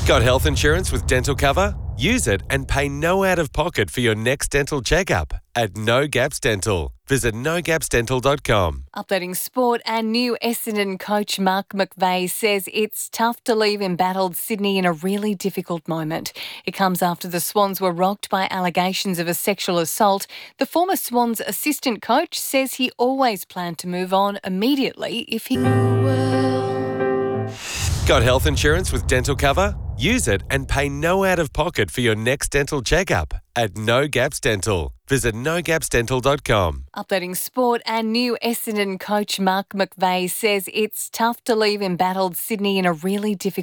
Got health insurance with dental cover? Use it and pay no out-of-pocket for your next dental checkup at No Gaps Dental. Visit nogapsdental.com. Updating sport, and new Essendon coach Mark McVeigh says it's tough to leave embattled Sydney in a really difficult moment. It comes after the Swans were rocked by allegations of a sexual assault. The former Swans assistant coach says he always planned to move on immediately if he... Got health insurance with dental cover? Use it and pay no out-of-pocket for your next dental checkup at No Gaps Dental. Visit nogapsdental.com. Updating sport, and new Essendon coach Mark McVeigh says it's tough to leave embattled Sydney in a really difficult